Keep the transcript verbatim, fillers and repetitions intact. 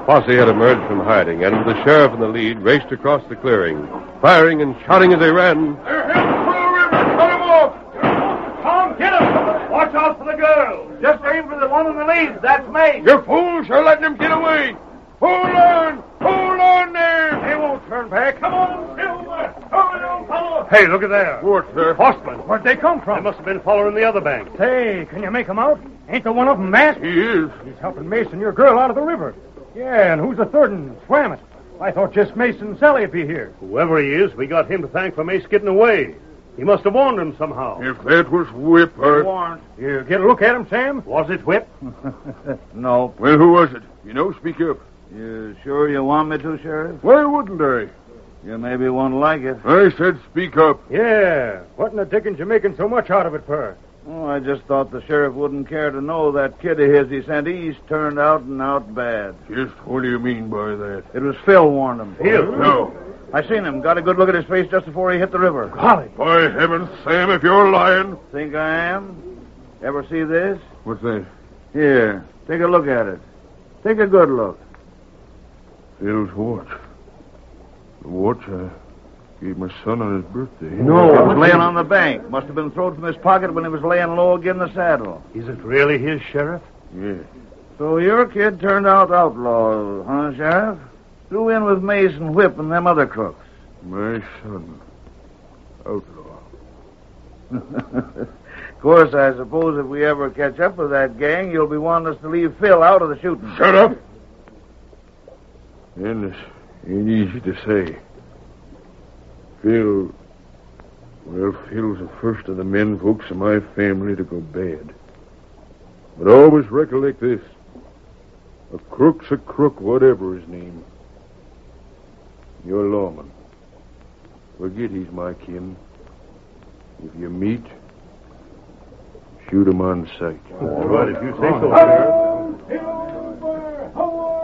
posse had emerged from hiding, and with the sheriff in the lead, raced across the clearing, firing and shouting as they ran. They're heading for the river. Cut them off. Tom, get him. Watch out for the girl. Just aim for the one in the lead. That's me. You fools are letting them get away. Hold on. Hold on there. They won't turn back. Come on, Silver. Hurry on, fellow. Hey, look at there. What, sir? Horsemen. Where'd they come from? They must have been following the other bank. Say, can you make them out? Ain't the one of them masked? He is. He's helping Mason, your girl, out of the river. Yeah, and who's the third one? Swam it. I thought just Mason and Sally'd be here. Whoever he is, we got him to thank for Mace getting away. He must have warned him somehow. If that was Whip, or... Warned. You get a look at him, Sam? Was it Whip? No. Well, who was it? You know, speak up. You sure you want me to, Sheriff? Why wouldn't I? You maybe won't like it. I said speak up. Yeah. What in the dickens you making so much out of it for? Oh, I just thought the sheriff wouldn't care to know that kid of his he sent east turned out and out bad. Just what do you mean by that? It was Phil warned him. Phil? No. I seen him. Got a good look at his face just before he hit the river. Golly. By heavens, Sam, if you're lying. Think I am? Ever see this? What's that? Here, take a look at it. Take a good look. Phil's watch. The watch I gave my son on his birthday. No, it was laying on the bank. Must have been thrown from his pocket when he was laying low again the saddle. Is it really his, Sheriff? Yeah. So your kid turned out outlaw, huh, Sheriff? Threw in with Mace and Whip and them other crooks. My son. Outlaw. Of course, I suppose if we ever catch up with that gang, you'll be wanting us to leave Phil out of the shooting. Shut up! And this ain't easy to say. Phil... Well, Phil's the first of the men folks in my family to go bad. But always recollect this. A crook's a crook, whatever his name. You're a lawman. Forget he's my kin. If you meet, shoot him on sight. All right, if you say so, Sheriff.